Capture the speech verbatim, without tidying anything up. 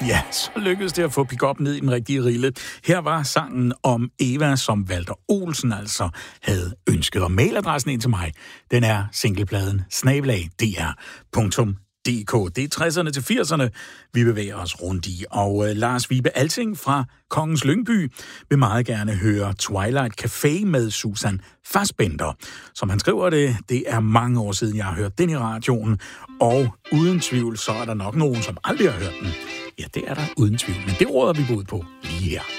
Ja, så lykkedes det at få pick-up ned i den rigtige rille. Her var sangen om Eva, som Walter Olsen altså havde ønsket. Og mailadressen ind til mig, den er singlepladen snabel-a d r punktum d k. Det er tresserne til firserne, vi bevæger os rundt i. Og uh, Lars Vibe Alting fra Kongens Lyngby vil meget gerne høre Twilight Café med Susan Fassbender. Som han skriver det, det er mange år siden, jeg har hørt den i radioen. Og uden tvivl, så er der nok nogen, som aldrig har hørt den. Ja, det er der uden tvivl, men det råder vi bod på lige her.